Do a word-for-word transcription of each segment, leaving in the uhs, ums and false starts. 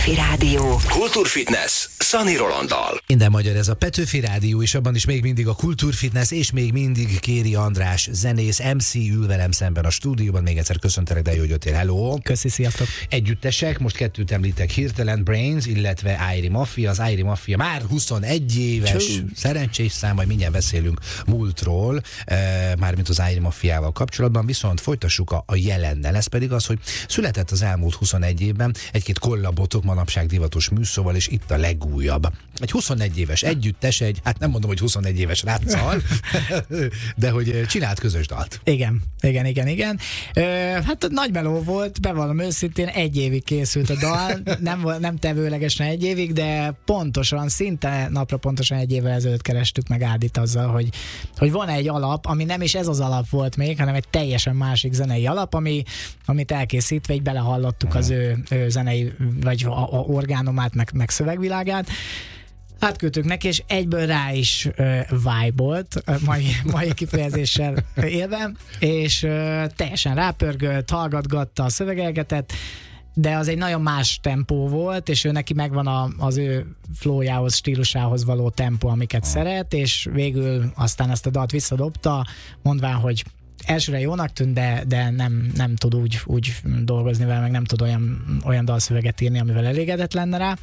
Petőfi Rádió. Kultúrfitness Szani Rolanddal. Minden magyar ez a Petőfi Rádió, és abban is még mindig a Kultúrfitness, és még mindig Kéri András, zenész, em cé ül velem szemben a stúdióban. Még egyszer köszöntelek, de jó, hogy jöttél. Hello! Köszi, sziasztok! Együttesek, most kettőt említek hirtelen, Brains, illetve Airy Mafia. Az Airy Mafia már huszonegy éves, Csú. szerencsés szám, majd mindjárt beszélünk múltról, e, mármint az Airy Mafiával kapcsolatban, viszont folytassuk a, a jelennel. Ez pedig az, hogy született az elmúlt huszonegy évben egy-két kollabotok manapság divatos műszóval, és itt a legújabb. Egy huszonegy éves együttes, egy, hát nem mondom, hogy huszonegy éves ráccal, de hogy csinált közös dalt. Igen, igen, igen, igen. Ö, hát nagy meló volt, bevallom őszintén, egy évig készült a dal, nem, nem tevőlegesen egy évig, de pontosan, szinte napra pontosan egy évvel ezelőtt kerestük meg Ádit azzal, hogy, hogy van egy alap, ami nem is ez az alap volt még, hanem egy teljesen másik zenei alap, ami, amit elkészítve így belehallottuk az ő, ő zenei, vagy a, a orgánumát, meg, meg szövegvilágát. Átküldtük neki, és egyből rá is uh, vibe-olt, uh, mai, mai kifejezéssel élve, és uh, teljesen rápörgött, hallgatgatta a szövegelgetet, de az egy nagyon más tempó volt, és ő neki megvan a, az ő flowjához, stílusához való tempó, amiket szeret, és végül aztán ezt a dalt visszadobta, mondván, hogy elsőre jónak tűnt, de, de nem, nem tud úgy, úgy dolgozni vele, meg nem tud olyan, olyan dalszöveget írni, amivel elégedett lenne rá.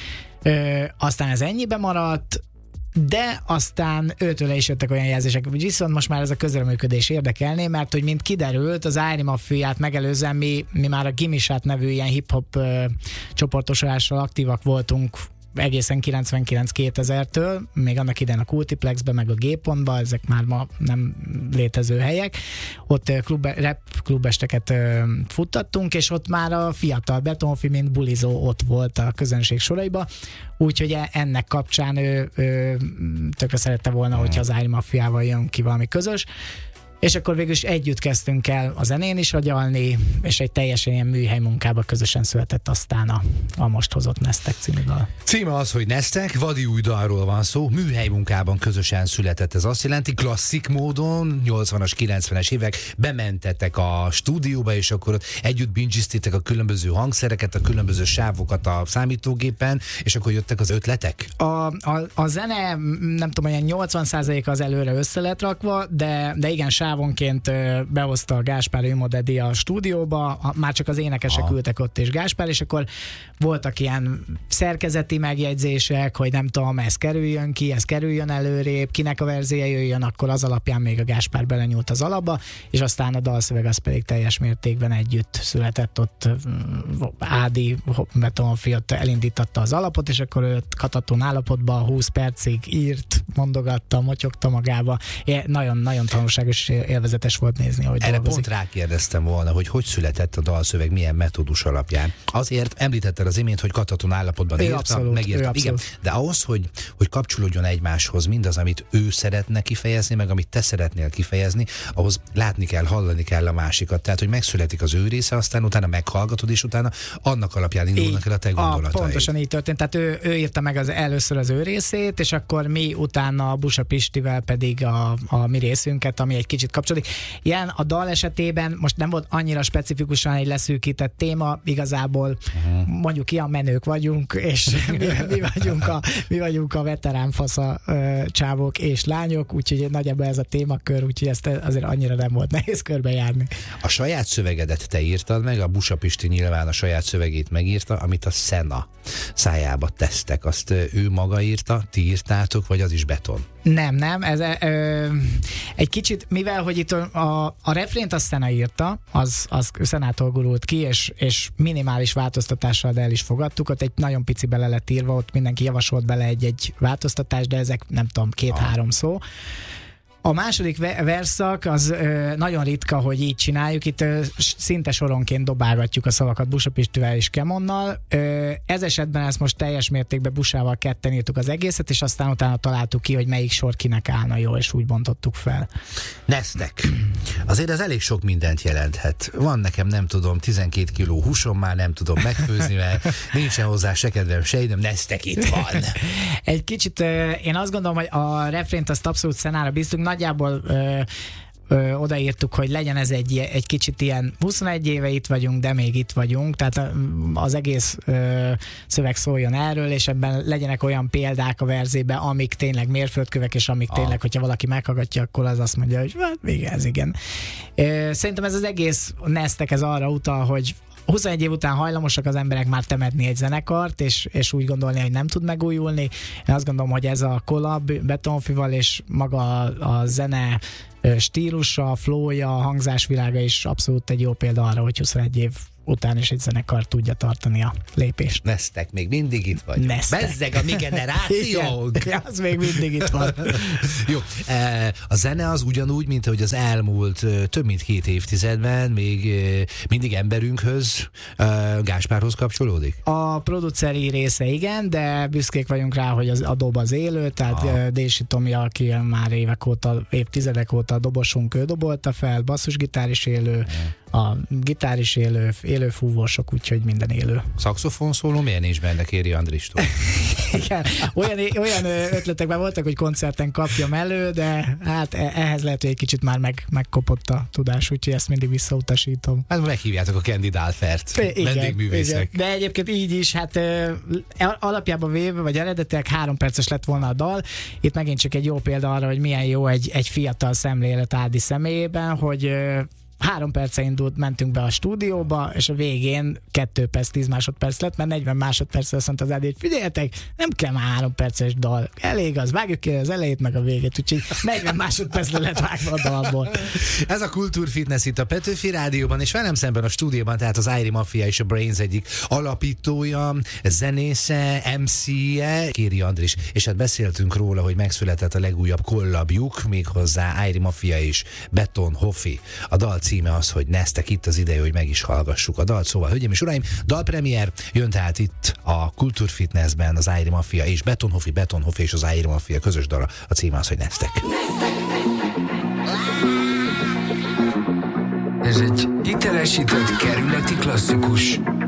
Ö, aztán ez ennyibe maradt, de aztán őtől is jöttek olyan jelzések, hogy viszont most már ez a közreműködés érdekelné, mert hogy mint kiderült, az Airy Mafiát megelőzően mi, mi már a Gimisát nevű ilyen hip-hop ö, csoportosulással aktívak voltunk egészen kilencvenkilenc-kétezertől, még annak idején a Kultiplexben, meg a G-pontban, ezek már ma nem létező helyek. Ott klub, rap klubesteket ö, futtattunk, és ott már a fiatal Betonfi, mint bulizó ott volt a közönség soraiba, úgyhogy ennek kapcsán ő, ő tökre szerette volna, hogyha az Airy Mafiával jön ki valami közös. És akkor végül is együtt kezdtünk el a zenén is agyalni, és egy teljesen ilyen műhely munkába közösen született aztán a, a most hozott Neztek című dal. Címe az, hogy Neztek, vadi új dalról van szó, műhely munkában közösen született. Ez azt jelenti, klasszik módon, nyolcvanas, kilencvenes évek, bementetek a stúdióba, és akkor ott együtt bingiztétek a különböző hangszereket, a különböző sávokat a számítógépen, és akkor jöttek az ötletek? A, a, a zene, nem tudom, olyan nyolcvan százalék az előre össze lett rakva, de, de igen, sávonként behozta a Gáspár Imodedi a stúdióba, már csak az énekesek Aha. ültek ott, és Gáspár, és akkor voltak ilyen szerkezeti megjegyzések, hogy nem tudom, ez kerüljön ki, ez kerüljön előrébb, kinek a verzéje jöjjön, akkor az alapján még a Gáspár belenyúlt az alapba, és aztán a dalszöveg az pedig teljes mértékben együtt született, ott Ádi Betonfi ott elindítatta az alapot, és akkor őt kataton állapotban húsz percig írt, mondogatta, motyogta magába. Nagyon-nagyon tanulságos, élvezetes volt nézni, ahogy Erre dolgozik. pont rákérdeztem volna, hogy hogy született a dalszöveg, milyen metódus alapján. Azért említetted az imént, hogy kataton állapotban ő írta, abszolút, megírta. Igen, de ahhoz, hogy, hogy kapcsolódjon egymáshoz mindaz, amit ő szeretne kifejezni, meg amit te szeretnél kifejezni, ahhoz látni kell, hallani kell a másikat. Tehát, hogy megszületik az ő része, aztán utána meghallgatod, és utána annak alapján indulnak el a te gondolataid. Pontosan így történt. Tehát ő, ő írta meg az, először az ő részét, és akkor mi utána a Busa Pistivel pedig a, a mi részünket, ami egy kicsit kapcsolódik. Ilyen a dal esetében most nem volt annyira specifikusan egy leszűkített téma, igazából uh-huh. mondjuk ilyen menők vagyunk, és mi, mi, vagyunk a, mi vagyunk a veterán fasza ö, csávok és lányok, úgyhogy nagyjából ez a témakör, úgyhogy ezt azért annyira nem volt nehéz körbejárni. A saját szövegedet te írtad meg, a Busa Pisti nyilván a saját szövegét megírta, amit a Szena szájába tesztek. Azt ő maga írta, ti írtátok, vagy az is beton? Nem, nem, ez ö, egy kicsit, mivel, hogy itt a, a refrént azt Szena írta, az, az Szenától gurult ki, és, és minimális változtatással, de el is fogadtuk, ott egy nagyon pici bele lett írva, ott mindenki javasolt bele egy-egy változtatást, de ezek nem tudom, két-három szó. A második verszak az ö, nagyon ritka, hogy így csináljuk, itt ö, szinte soronként dobálgatjuk a szavakat Busa Pistivel és Kemonnal. Ö, ez esetben ezt most teljes mértékben Busával ketten írtuk az egészet, és aztán utána találtuk ki, hogy melyik sor kinek állna jól, és úgy bontottuk fel. Neztek. Azért ez elég sok mindent jelenthet. Van nekem, nem tudom, tizenkét kiló húsom, már nem tudom megfőzni, mert nincsen hozzá se kedvem, se időm, Neztek itt van. Egy kicsit, ö, én azt gondolom, hogy a refrént azt abszolút Szenára bíztunk, nagyjából ö, ö, odaírtuk, hogy legyen ez egy, egy kicsit ilyen huszonegy éve itt vagyunk, de még itt vagyunk, tehát az egész ö, szöveg szóljon erről, és ebben legyenek olyan példák a verzében, amik tényleg mérföldkövek, és amik ah. tényleg, hogyha valaki meghallgatja, akkor az azt mondja, hogy hát még ez igen. Ö, szerintem ez az egész Nestek ez arra utal, hogy huszonegy év után hajlamosak az emberek már temetni egy zenekart, és, és úgy gondolni, hogy nem tud megújulni. Én azt gondolom, hogy ez a collab Betonfival és maga a, a zene stílusa, flowja, hangzásvilága is abszolút egy jó példa arra, hogy huszonegy év után is egy zenekar tudja tartani a lépést. Nestek, még mindig itt vagy. Bezzeg a mi generációnk. Igen, az még mindig itt van. Jó, a zene az ugyanúgy, mint ahogy az elmúlt több mint két évtizedben még mindig emberünkhöz, Gáspárhoz kapcsolódik? A produceri része igen, de büszkék vagyunk rá, hogy az, a dob az élő, tehát ah. Dési Tomi, aki már évek óta, évtizedek óta a dobosunk, ő dobolta fel, basszusgitár is élő, a gitár is élő, élő fúvósok, úgyhogy minden élő. Szaxofon szóló milyen is benne, Kéri Andristól? Igen, olyan, olyan ötletekben voltak, hogy koncerten kapjam elő, de hát ehhez lehet, hogy egy kicsit már meg, megkopott a tudás, úgyhogy ezt mindig visszautasítom. Hát meghívjátok a Candy Dálfert, vendégművészek. De egyébként így is, hát alapjában véve, vagy eredetileg három perces lett volna a dal. Itt megint csak egy jó példa arra, hogy milyen jó egy, egy fiatal szemlélet Ádi személyében, hogy három perce indult, mentünk be a stúdióba, és a végén kettő perc, tíz másodperc lett, mert negyven másodpercre azt mondta az Ádi, hogy figyeljetek, nem kell már három perces dal. Elég az, vágjuk ki az elejét meg a végét, úgyhogy negyven másodpercre lett vágva a dalból. Ez a Kultúrfitness itt a Petőfi Rádióban, és velem szemben a stúdióban, tehát az Airy Mafia és a Brains egyik alapítója, zenésze, em cé-je, Kéri Andris, és hát beszéltünk róla, hogy megszületett a legújabb kollabjuk, méghozzá Airy Mafia és Beton Hoffi. A dal címe az, hogy Nestek, itt az ideje, hogy meg is hallgassuk a dalt. Szóval, hölgyeim és uraim, dalpremier jön tehát itt a Kultúrfitnessben az Airy Mafia és Beton Hoffi, Beton Hoffi és az Airy Mafia közös dala. A címe az, hogy Nestek. Ez egy hitelesített kerületi klasszikus.